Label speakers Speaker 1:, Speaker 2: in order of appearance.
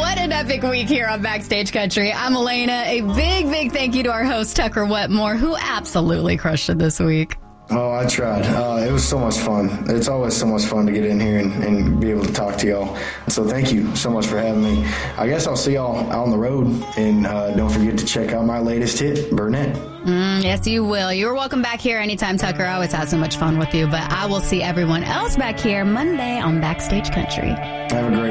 Speaker 1: What an epic week here on Backstage Country. I'm Elena. A big thank you to our host, Tucker Wetmore, who absolutely crushed it this week.
Speaker 2: Oh, I tried. It was so much fun. It's always so much fun to get in here and be able to talk to y'all. So thank you so much for having me. I guess I'll see y'all out on the road. And don't forget to check out my latest hit, Burnett.
Speaker 1: Yes, you will. You're welcome back here anytime, Tucker. I always have so much fun with you. But I will see everyone else back here Monday on Backstage Country.
Speaker 2: Have a great